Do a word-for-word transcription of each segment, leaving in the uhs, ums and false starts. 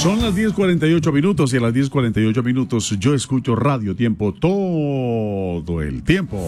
Son las diez cuarenta y ocho minutos y a las diez cuarenta y ocho minutos yo escucho Radio Tiempo todo el tiempo.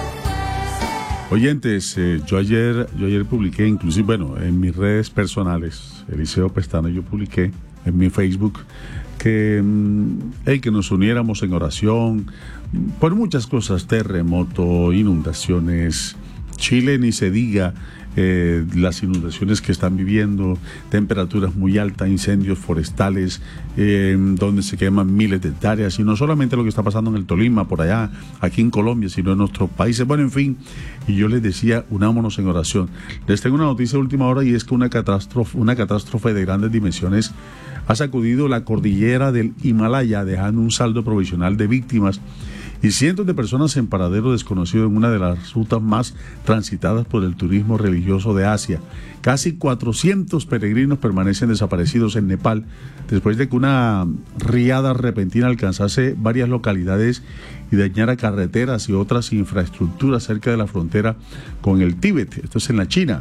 Oyentes, eh, yo ayer yo ayer publiqué, inclusive, bueno, en mis redes personales, Eliseo Pestana, yo publiqué en mi Facebook que, hey, que nos uniéramos en oración por muchas cosas, terremoto, inundaciones, Chile ni se diga. Eh, las inundaciones que están viviendo, temperaturas muy altas, incendios forestales, eh, donde se queman miles de hectáreas, y no solamente lo que está pasando en el Tolima, por allá, aquí en Colombia, sino en nuestros países, bueno, en fin. Y yo les decía, unámonos en oración. Les tengo una noticia de última hora, y es que una catástrofe, una catástrofe de grandes dimensiones ha sacudido la cordillera del Himalaya, dejando un saldo provisional de víctimas y cientos de personas en paradero desconocido en una de las rutas más transitadas por el turismo religioso de Asia. Casi cuatrocientos peregrinos permanecen desaparecidos en Nepal después de que una riada repentina alcanzase varias localidades y dañara carreteras y otras infraestructuras cerca de la frontera con el Tíbet. Esto es en la China.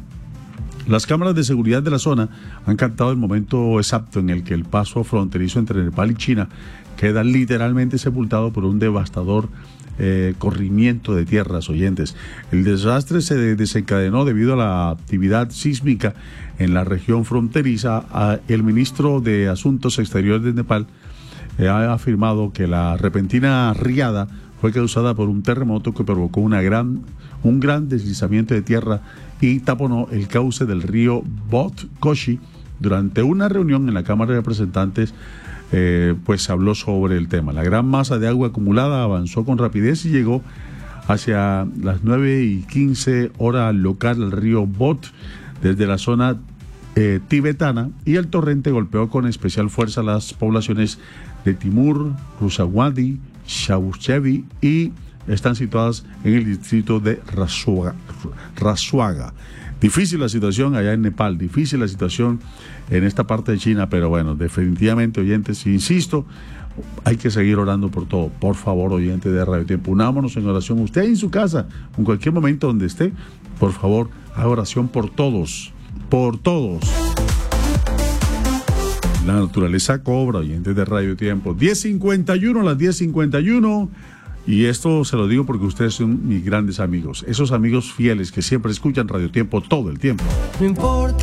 Las cámaras de seguridad de la zona han captado el momento exacto en el que el paso fronterizo entre Nepal y China queda literalmente sepultado por un devastador eh, corrimiento de tierras, oyentes. El desastre se desencadenó debido a la actividad sísmica en la región fronteriza. El ministro de Asuntos Exteriores de Nepal eh, ha afirmado que la repentina riada fue causada por un terremoto que provocó una gran, un gran deslizamiento de tierra y taponó el cauce del río Bot Koshi. Durante una reunión en la Cámara de Representantes, eh, pues se habló sobre el tema. La gran masa de agua acumulada avanzó con rapidez y llegó hacia las nueve y quince hora local al río Bot desde la zona eh, tibetana, y el torrente golpeó con especial fuerza las poblaciones de Timur, Rusawadi, Shabuchevi, y están situadas en el distrito de Rasuaga. Rasuaga. Difícil la situación allá en Nepal, difícil la situación en esta parte de China, pero bueno, definitivamente, oyentes, insisto, hay que seguir orando por todo. Por favor, oyentes de Radio Tiempo, unámonos en oración. Usted en su casa, en cualquier momento donde esté, por favor, haga oración por todos, por todos. La naturaleza cobra, oyentes de Radio Tiempo. diez cincuenta y uno, las diez cincuenta y uno. Y esto se lo digo porque ustedes son mis grandes amigos, esos amigos fieles que siempre escuchan Radio Tiempo todo el tiempo. No importa.